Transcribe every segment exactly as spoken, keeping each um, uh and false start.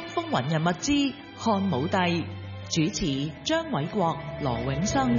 風雲人物之漢武帝，主持張偉國、羅永生。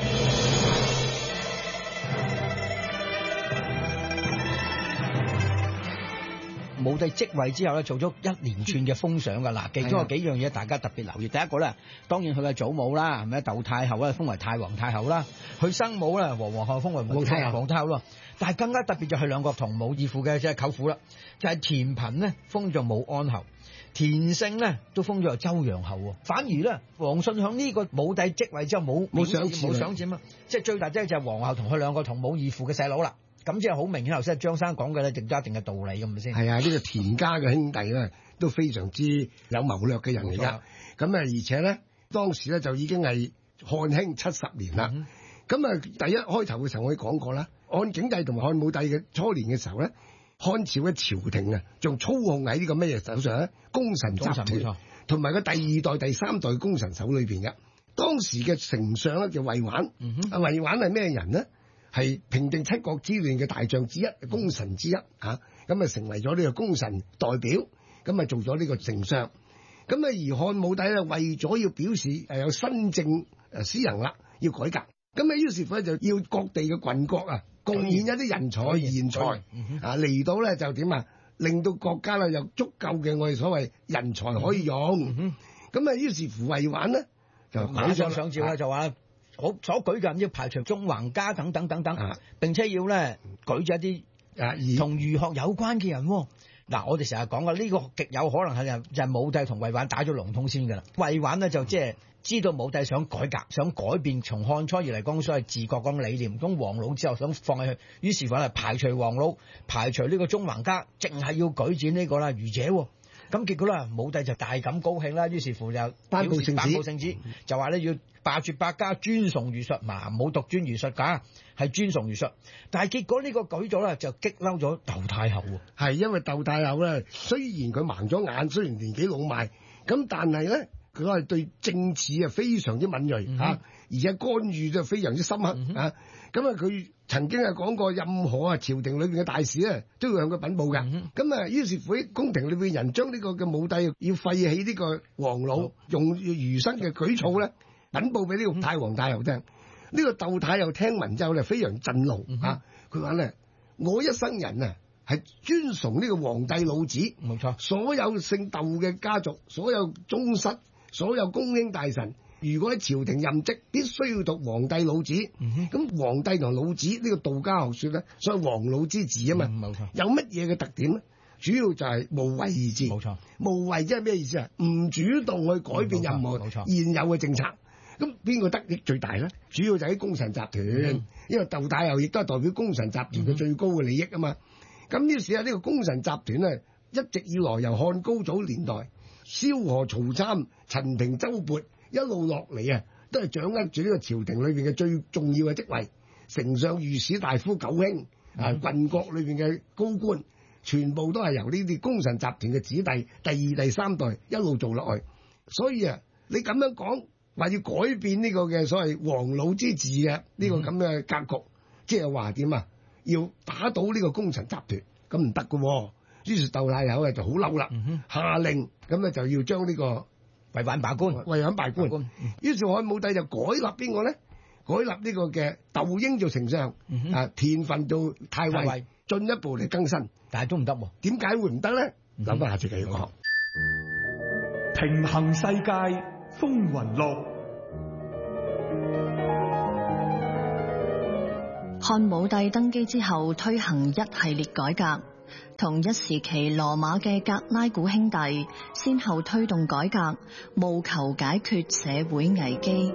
武帝即位之後咧，做咗一連串嘅封賞噶。嗱，其中有幾樣嘢大家特別留意。第一個咧，當然佢嘅祖母啦，係咪竇太后咧封為太皇太后啦，佢生母咧黃皇后封為皇太后皇太后咯。但係更加特別就係兩個同母異父嘅即係舅父啦，就係、是、田貧咧封咗武安侯，田勝咧都封咗周陽侯。反而咧王信響呢個武帝即位之後冇冇賞冇賞賜啊，即係最大即係就係皇后同佢兩個同母異父嘅細佬啦。咁即係好明顯，頭先張生講嘅咧，定咗一定嘅道理咁咪先。係啊，呢、這個田家嘅兄弟咧，都非常之有謀略嘅人嚟噶。咁啊，而且咧，當時咧就已經係漢興七十年啦。咁、嗯、啊，第一開頭嘅時候我哋講過啦，漢景帝同埋漢武帝嘅初年嘅時候咧，漢朝嘅朝廷啊，仲操控喺呢個咩嘢手上咧？功臣集團，同埋個第二代、第三代功臣手裏邊嘅。當時嘅丞相咧叫魏紈，啊魏紈係咩人呢？係平定七國之亂嘅大將之一，功臣之一嚇，咁啊成為咗呢個功臣代表，咁啊做咗呢個丞相。咁啊而漢武帝咧為咗要表示誒有新政誒施行啦，要改革，咁啊於是乎咧就要各地嘅郡國啊貢獻一啲人才賢才啊嚟到咧就點啊，令到國家咧有足夠嘅我哋所謂人才可以用。咁啊於是乎魏紈呢就馬上上詔啦，就話。好所舉嘅人要排除縱橫家等等等等，啊、並且要咧舉咗一啲同儒學有關嘅人。嗱、啊，我哋成日講嘅呢個極有可能係就係武帝同魏紈打咗龍通先㗎啦。魏紈呢就即係知道武帝想改革、想改變從漢初以嚟講所謂治國咁理念，咁黃老之後想放棄去，於是乎係排除黃老，排除呢個縱橫家，淨係要舉薦呢個啦儒者。咁結果咧，武帝就大感高興啦，於是乎就頒布聖旨，頒布聖旨就話咧要罷黜百家，尊崇儒術，嗱冇獨尊儒術㗎，係尊崇儒術。但係結果呢個舉咗咧，就激嬲咗竇太后。係因為竇太后咧，雖然佢盲咗眼，雖然年紀老邁，咁但係咧，佢係對政治啊非常之敏銳嚇、嗯啊，而且干預就非常之深刻嚇。咁、嗯、啊，佢曾經係講過，任何啊朝廷裏邊嘅大事咧，都要向佢稟報㗎。咁、嗯、啊，於是乎喺宮廷裏邊人將呢個嘅武帝要廢棄呢個黃老，嗯、用儒生嘅舉措咧，稟報俾呢個太皇太后聽。呢、嗯這個竇太后聽聞之後咧，非常震怒嚇。佢話咧：我一生人啊，係尊崇呢個皇帝老子，冇錯。所有姓竇嘅家族，所有宗室，所有公卿大臣。如果喺朝廷任職，必須要讀皇帝老子。咁、嗯、皇帝同老子呢、這個道家學說咧，所謂黃老之治啊嘛。冇、嗯、錯。有乜嘢嘅特點咧？主要就係無為而治。冇錯。無為即係咩意思啊？唔主動去改變任何現有嘅政策。咁邊個得益最大咧？主要就係功臣集團、嗯，因為竇太后亦都係代表功臣集團嘅最高嘅利益啊嘛。咁、嗯、於是啊，呢個功臣集團咧，一直以來由漢高祖年代，蕭何、曹參、陳平、周勃。一路落嚟啊，都係掌握住呢個朝廷裏邊嘅最重要嘅職位，丞相、御史大夫、九卿啊，郡國裏邊嘅高官，全部都係由呢啲功臣集團嘅子弟第二、第三代一路做落去。所以啊，你咁樣講話要改變呢個嘅所謂黃老之治嘅呢個咁嘅格局，即係話點啊？要打倒呢個功臣集團，咁唔得噶。於是竇太后啊就好嬲啦，下令咁咧就要將呢、這個。為反罷官，為反罷官。於是漢武帝就改立邊個咧？改立呢個嘅竇嬰做丞相，嗯、啊田汾做太尉，進一步嚟更新。但係都唔得喎，點解會唔得咧？諗、嗯、翻下次繼續講。 平衡世界風雲錄。 漢武帝登基之後，推行一系列改革。同一時期羅馬嘅格拉古兄弟先後推動改革，務求解決社會危機。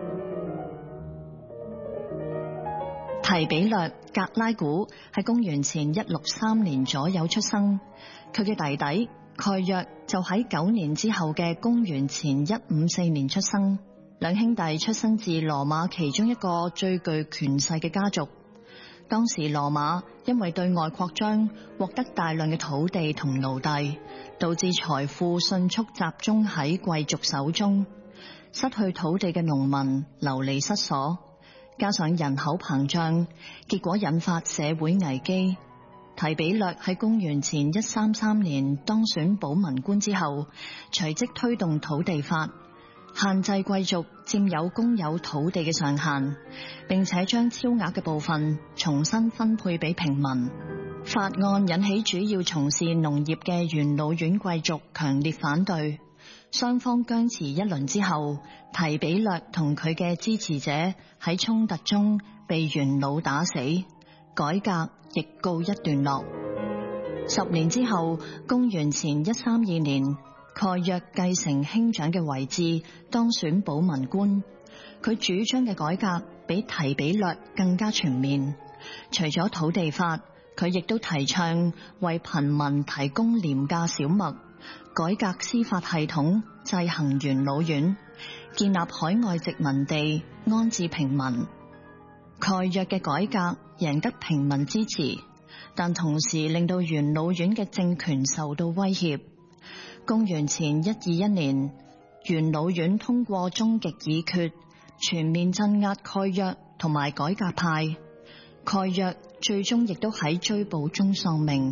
提比略格拉古喺公元前一六三年左右出生，佢嘅弟弟蓋約就喺九年之後嘅公元前一五四年出生。兩兄弟出生自羅馬其中一個最具權勢嘅家族。當時羅馬因為對外擴張，獲得大量嘅土地同奴隸，導致財富迅速集中喺貴族手中，失去土地嘅農民流離失所，加上人口膨脹，結果引發社會危機。 提比略喺公元前一三三年當選保民官之後，隨即推動土地法，限制貴族佔有公有土地嘅上限，並且將超額嘅部分重新分配俾平民。法案引起主要從事農業嘅元老院貴族強烈反對，雙方僵持一輪之後，提比略同佢嘅支持者喺衝突中被元老打死，改革亦告一段落。十年之後，公元前一三二年，蓋約繼承兄長嘅位置，當選保民官。佢主張嘅改革比提比略更加全面，除咗土地法，佢亦都提倡為貧民提供廉價小麥，改革司法系統，制衡元老院，建立海外殖民地，安置平民。蓋約嘅改革贏得平民支持，但同時令到元老院嘅政權受到威脅。公元前一二一年，元老院通過終極議決，全面鎮壓蓋約同埋改革派。蓋約最終亦都喺追捕中喪命。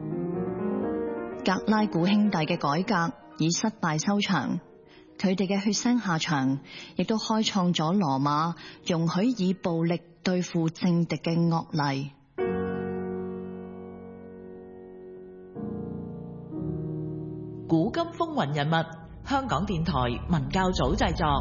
格拉古兄弟嘅改革以失敗收場，佢哋嘅血腥下場亦都開創咗羅馬容許以暴力對付政敵嘅惡例。 古今風雲人物，香港電台文教組製作。